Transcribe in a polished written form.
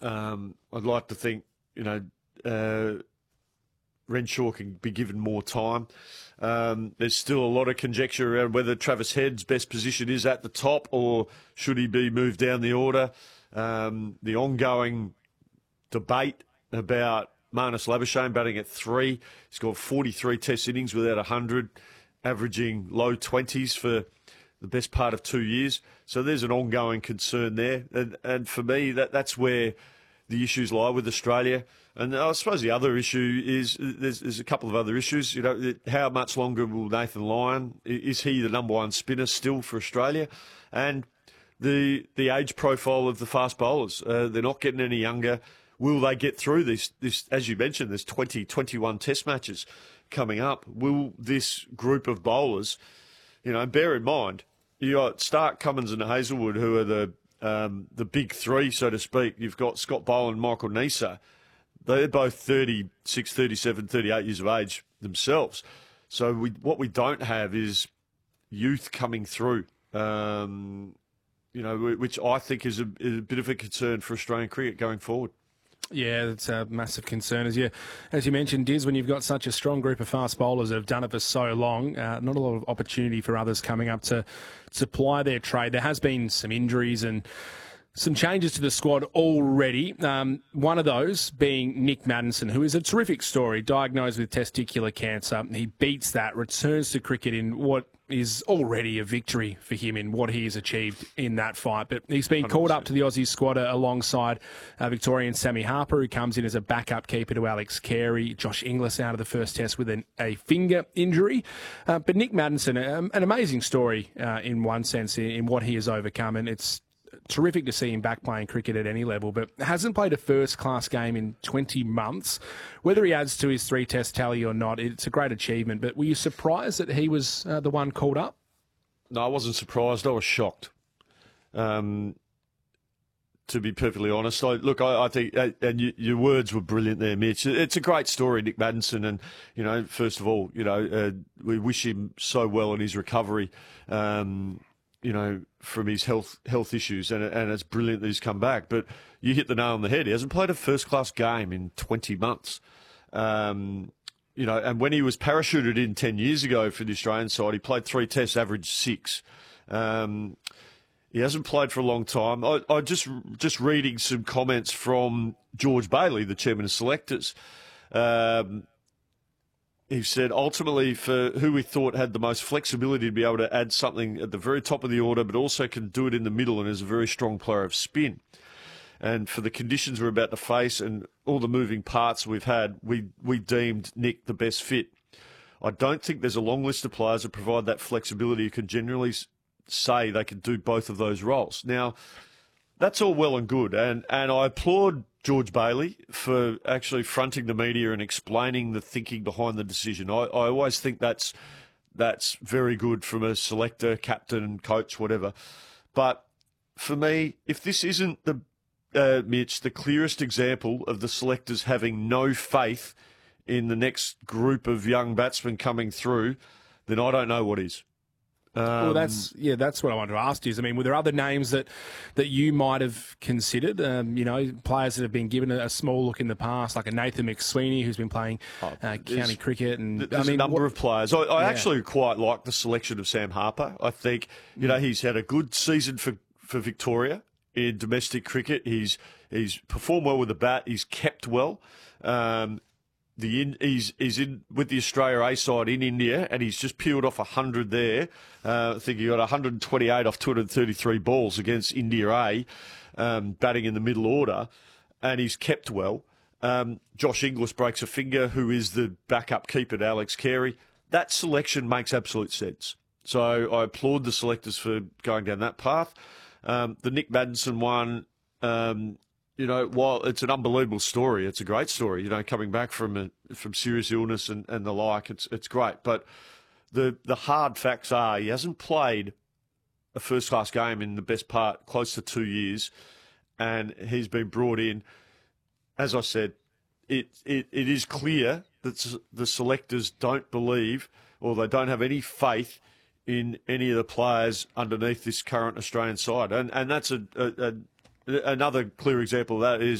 I'd like to think, Renshaw can be given more time. There's still a lot of conjecture around whether Travis Head's best position is at the top or should he be moved down the order. The ongoing debate about Marnus Labuschagne batting at 3. He's got 43 test innings without 100, averaging low 20s for the best part of 2 years. So there's an ongoing concern there. And for me, that's where the issues lie with Australia. And I suppose the other issue is there's a couple of other issues. How much longer will Nathan Lyon? Is he the number one spinner still for Australia? And the age profile of the fast bowlers. They're not getting any younger. Will they get through this? As you mentioned, there's 21 test matches coming up. Will this group of bowlers, bear in mind, you got Stark, Cummins and Hazelwood, who are the big three, so to speak. You've got Scott Boland, Michael Neser. They're both 36, 37, 38 years of age themselves. So what we don't have is youth coming through, which I think is a bit of a concern for Australian cricket going forward. Yeah, it's a massive concern. As you mentioned, Diz, when you've got such a strong group of fast bowlers that have done it for so long, not a lot of opportunity for others coming up to supply their trade. There has been some injuries and some changes to the squad already. One of those being Nick Maddinson, who is a terrific story, diagnosed with testicular cancer. He beats that, returns to cricket in what is already a victory for him in what he has achieved in that fight. But he's been 100%. Called up to the Aussie squad alongside Victorian Sammy Harper, who comes in as a backup keeper to Alex Carey. Josh Inglis out of the first test with a finger injury. But Nick Maddinson, an amazing story in one sense in what he has overcome. And it's terrific to see him back playing cricket at any level, but hasn't played a first-class game in 20 months. Whether he adds to his 3-test tally or not, it's a great achievement. But were you surprised that he was the one called up? No, I wasn't surprised. I was shocked, to be perfectly honest. I think, and your words were brilliant there, Mitch. It's a great story, Nick Maddinson, and, first of all, we wish him so well in his recovery. From his health issues, and it's brilliant that he's come back. But you hit the nail on the head. He hasn't played a first-class game in 20 months. And when he was parachuted in 10 years ago for the Australian side, he played 3 tests, averaged 6. He hasn't played for a long time. I just reading some comments from George Bailey, the chairman of selectors. He said, ultimately, for who we thought had the most flexibility to be able to add something at the very top of the order, but also can do it in the middle and is a very strong player of spin. And for the conditions we're about to face and all the moving parts we've had, we deemed Nick the best fit. I don't think there's a long list of players that provide that flexibility who can generally say they can do both of those roles. Now, that's all well and good, and I applaud George Bailey for actually fronting the media and explaining the thinking behind the decision. I always think that's very good from a selector, captain, coach, whatever. But for me, if this isn't Mitch, the clearest example of the selectors having no faith in the next group of young batsmen coming through, then I don't know what is. Well, that's what I wanted to ask you. Were there other names that you might have considered? Players that have been given a small look in the past, like a Nathan McSweeney, who's been playing county cricket, and there's a number of players. I actually quite like the selection of Sam Harper. I think he's had a good season for Victoria in domestic cricket. He's performed well with the bat. He's kept well. He's in with the Australia A side in India, and he's just peeled off 100 there. I think he got 128 off 233 balls against India A, batting in the middle order, and he's kept well. Josh Inglis breaks a finger, who is the backup keeper to Alex Carey. That selection makes absolute sense. So I applaud the selectors for going down that path. The Nick Maddinson one, while it's an unbelievable story, it's a great story, coming back from serious illness and the like, it's great. But the hard facts are he hasn't played a first-class game in the best part, close to 2 years, and he's been brought in. As I said, it is clear that the selectors don't believe, or they don't have any faith in any of the players underneath this current Australian side. And that's another clear example of that is